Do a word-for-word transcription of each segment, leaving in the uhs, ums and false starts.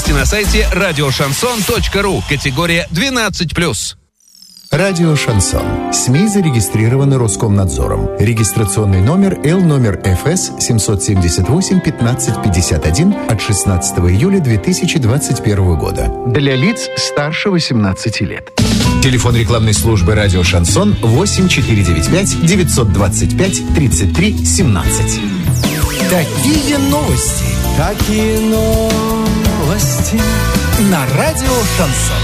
Подробности на сайте радио шансон точка ру. Категория двенадцать плюс. Радио «Шансон». СМИ зарегистрированы Роскомнадзором. Регистрационный номер Л номер Ф С семь семь восемь пятнадцать пятьдесят один от шестнадцатого июля две тысячи двадцать первого года. Для лиц старше восемнадцати лет. Телефон рекламной службы «Радио Шансон» восемь четыре девять пять девятьсот двадцать пять тридцать три семнадцать. Такие новости. Какие новости На Радио Шансон.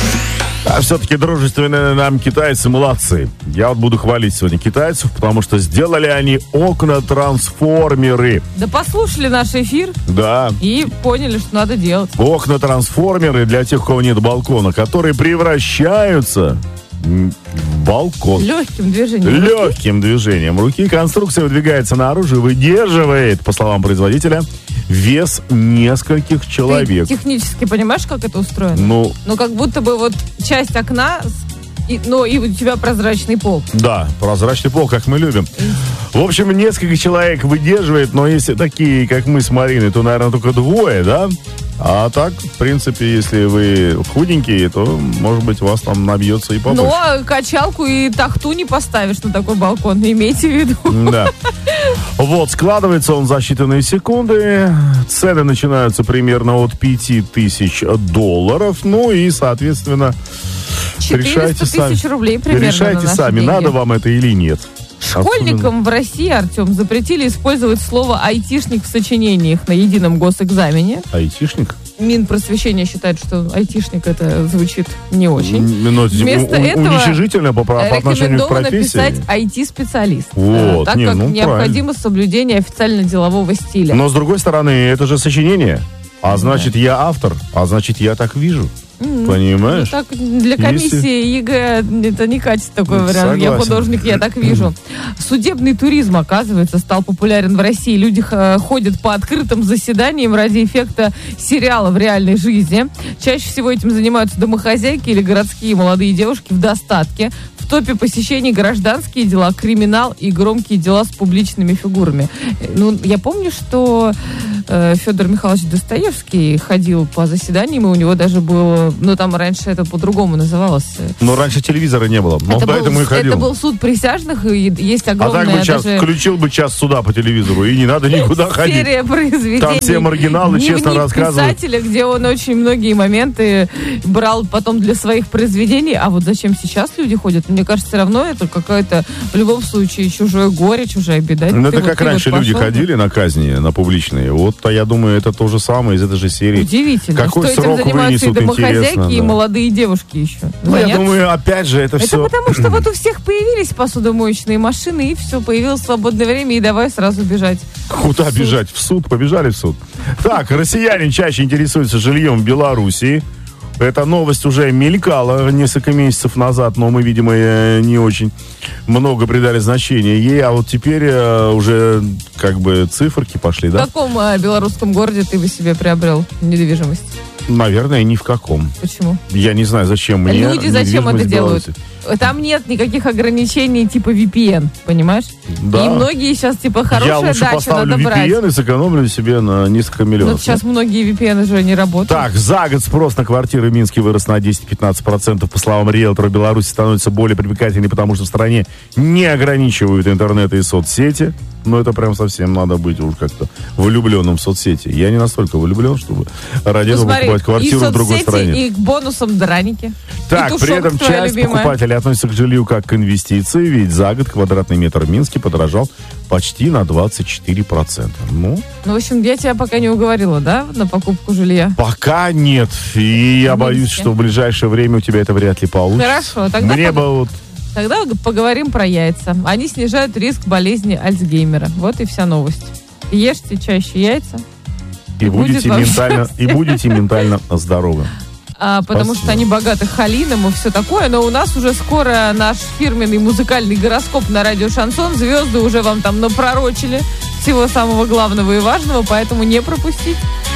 А все-таки дружественные нам китайцы молодцы. Я вот буду хвалить сегодня китайцев, потому что сделали они окна-трансформеры. Да послушали наш эфир. Да. И поняли, что надо делать. Окна-трансформеры для тех, у кого нет балкона, которые превращаются в балкон. Легким движением Легким руки. движением руки. Конструкция выдвигается наружу и выдерживает, по словам производителя, вес нескольких человек. Ты технически понимаешь, как это устроено? Ну, Ну, как будто бы вот часть окна, и, но и у тебя прозрачный пол. да, прозрачный пол, как мы любим. В общем, несколько человек выдерживает, но если такие, как мы с Мариной, то, наверное, только двое, да? А так, в принципе, если вы худенькие, то, может быть, у вас там набьется и побольше. Но качалку и тахту не поставишь на такой балкон, имейте в виду. Да. Вот, складывается он за считанные секунды. Цены начинаются примерно от пяти тысяч долларов. Ну и, соответственно, решайте четыреста тысяч сами. рублей примерно. Решайте на наши сами, деньги. надо вам это или нет. Школьникам в России, Артем, запретили использовать слово «айтишник» в сочинениях на едином госэкзамене. Айтишник? Минпросвещение считает, что айтишник это звучит не очень. Ну, Вместо у- у- этого уничижительно по, по отношению к рекомендовано профессии. писать ай ти-специалист, Вот, так не, как ну, необходимо соблюдение официально-делового стиля. Но, с другой стороны, это же сочинение. А значит, я автор. А значит, я так вижу. Понимаешь? Ну, так для комиссии Если- ЕГЭ это не качество такой Ну, вариант. Я согласен. художник, я так вижу. Судебный туризм, оказывается, стал популярен в России. Люди х- ходят по открытым заседаниям ради эффекта сериала в реальной жизни. Чаще всего этим занимаются домохозяйки или городские молодые девушки в достатке. В топе посещений гражданские дела, криминал и громкие дела с публичными фигурами. Ну, я помню, что э, Федор Михайлович Достоевский ходил по заседаниям, и у него даже был, ну, там раньше это по-другому называлось. Но раньше телевизора не было. Он это, поэтому был, и ходил. это был суд присяжных, и есть А огромная так бы час, даже включил бы час суда по телевизору, и не надо никуда ходить. серия произведений. Там все маргиналы честно «Дневник рассказывают. писателя», где он очень многие моменты брал потом для своих произведений. А вот зачем сейчас люди ходят? Мне кажется, все равно это какое-то, в любом случае, чужое горе, чужая беда. Ну, Ты это вот- как ты раньше вот люди пошел, ходили на казни, на публичные. Вот, а я думаю, это то же самое из этой же серии. Удивительно, Какой что срок этим занимаются и вынесут, домохозяйки, интересно, и да. молодые девушки еще. Ну, я Звонят. думаю, опять же, это, Это все... потому, что вот у всех появились посудомоечные машины, и все, появилось свободное время, и давай сразу бежать. Куда в суд. бежать? В суд? Побежали в суд. Так, россияне чаще интересуются жильем в Белоруссии. Эта новость уже мелькала несколько месяцев назад, но мы, видимо, э, не очень много придали значения ей. А вот теперь э, уже как бы циферки пошли, В да? каком э, белорусском городе ты бы себе приобрел недвижимость? Наверное, ни в каком. Почему? Я не знаю, зачем мне Люди зачем это недвижимость в делают? Беларуси. Там нет никаких ограничений типа ви пи эн, понимаешь? Да. И многие сейчас типа Я хорошая лучше дача, поставлю надо брать. ви пи эн и сэкономлю себе на несколько Но миллионов. сейчас многие ви пи эн уже не работают. Так, за год спрос на квартиры в Минске вырос на десять-пятнадцать процентов. По словам риэлтора, Беларусь становится более привлекательной, потому что в стране не ограничивают интернет и соцсети. Но это прям совсем надо быть уж как-то влюбленным в соцсети. Я не настолько влюблен, чтобы ради Ну, этого смотри, покупать квартиру и в другой соцсети, стране. и к бонусам драники. Так, и тушок при этом твоя часть любимая. покупателей относится к жилью как к инвестиции, ведь за год квадратный метр в Минске подорожал почти на двадцать четыре процента. Ну, Ну, в общем, я тебя пока не уговорила, да, на покупку жилья? пока нет. И я В боюсь, Минске. что в ближайшее время у тебя это вряд ли получится. Хорошо, тогда Мне пог- бы вот... Тогда поговорим про яйца. Они снижают риск болезни Альцгеймера. Вот и вся новость. Ешьте чаще яйца. И будет будете, вам ментально, и будете ментально здоровы. А, потому Спасибо. что они богаты холином и все такое. Но у нас уже скоро наш фирменный музыкальный гороскоп на радио Шансон. Звезды уже вам там напророчили всего самого главного и важного, поэтому не пропустить.